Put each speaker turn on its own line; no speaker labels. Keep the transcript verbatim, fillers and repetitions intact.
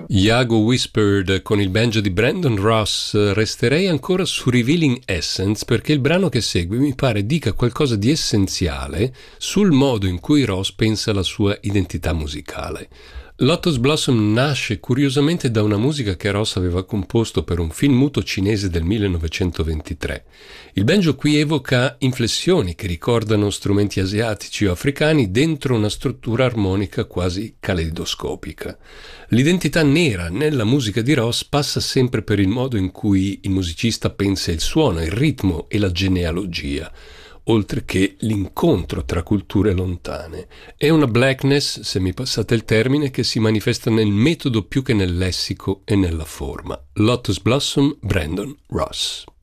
Iago Whispered con il banjo di Brandon Ross. Resterei ancora su Revealing Essence perché il brano che segue mi pare dica qualcosa di essenziale sul modo in cui Ross pensa la sua identità musicale. Lotus Blossom nasce curiosamente da una musica che Ross aveva composto per un film muto cinese del millenovecentoventitré. Il banjo qui evoca inflessioni che ricordano strumenti asiatici o africani dentro una struttura armonica quasi caleidoscopica. L'identità nera nella musica di Ross passa sempre per il modo in cui il musicista pensa il suono, il ritmo e la genealogia, oltre che l'incontro tra culture lontane. È una blackness, se mi passate il termine, che si manifesta nel metodo più che nel lessico e nella forma. Lotus Blossom, Brandon Ross.